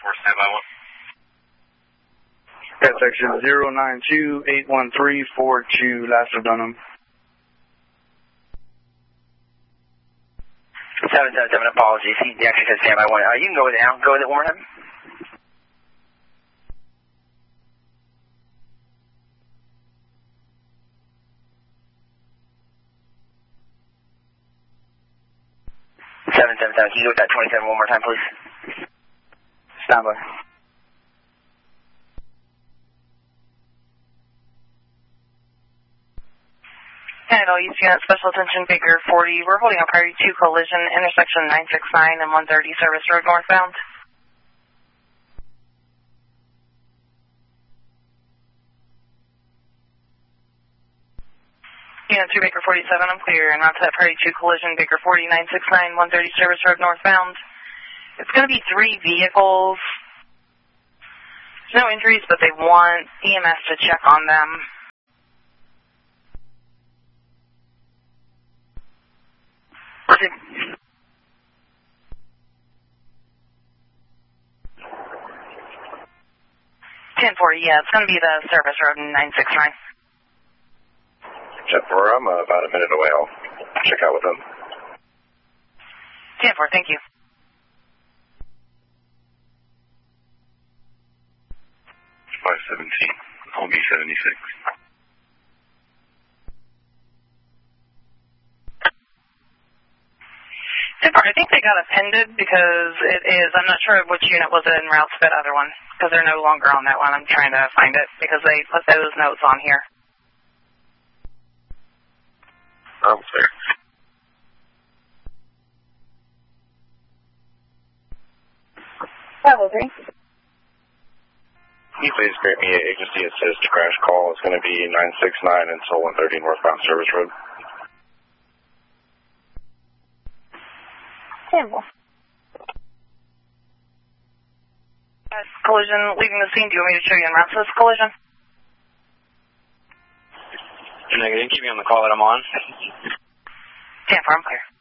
stand by 1. Yeah, section 092-813-42, last of Dunham. 777, apologies. He actually said stand by 1. You can go with it now. Go with it one more time. Can you go with that 27 one more time, please? Stand by. Handle East Unit, Special Attention, Baker 40. We're holding a priority 2 collision, intersection 969 and 130 Service Road northbound. Unit 2, Baker 47, I'm clear. And onto that priority 2 collision, Baker 40, 969, 130 Service Road northbound. It's going to be 3 vehicles. There's no injuries, but they want EMS to check on them. Was it? 1040, yeah, it's going to be the Service Road in 969. Jet 4, I'm about a minute away. I'll check out with them. 10-4, thank you. 517, I'll be 76. I think they got appended because it is, I'm not sure which unit was in route to that other one, because they're no longer on that one. I'm trying to find it because they put those notes on here. I'm clear. Level 3. Can you please grant me an agency assist crash call? It's going to be 969 until 130 northbound Service Road. Campbell. Collision leaving the scene. Do you want me to show you en route to this collision? Negative. Keep me on the call that I'm on. 10-4, I'm clear.